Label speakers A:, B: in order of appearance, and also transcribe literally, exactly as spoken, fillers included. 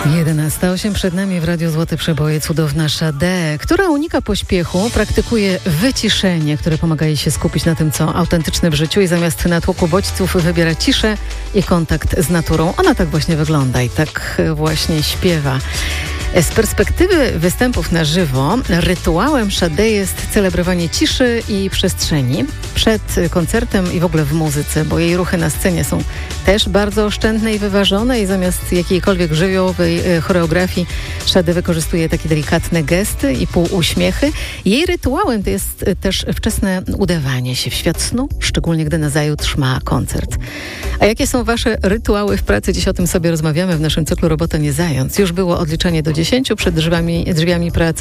A: jedenasta osiem przed nami w Radiu Złote Przeboje cudowna Sade, która unika pośpiechu, praktykuje wyciszenie, które pomaga jej się skupić na tym, co autentyczne w życiu i zamiast natłoku bodźców wybiera ciszę i kontakt z naturą. Ona tak właśnie wygląda i tak właśnie śpiewa. Z perspektywy występów na żywo rytuałem Sade jest celebrowanie ciszy i przestrzeni przed koncertem i w ogóle w muzyce, bo jej ruchy na scenie są też bardzo oszczędne i wyważone i zamiast jakiejkolwiek żywiołowej choreografii Sade wykorzystuje takie delikatne gesty i półuśmiechy. Jej rytuałem to jest też wczesne udawanie się w świat snu, szczególnie gdy nazajutrz ma koncert. A jakie są wasze rytuały w pracy? Dziś o tym sobie rozmawiamy w naszym cyklu Robota nie zając. Już było odliczanie do dziesięciu przed drzwiami, drzwiami pracy.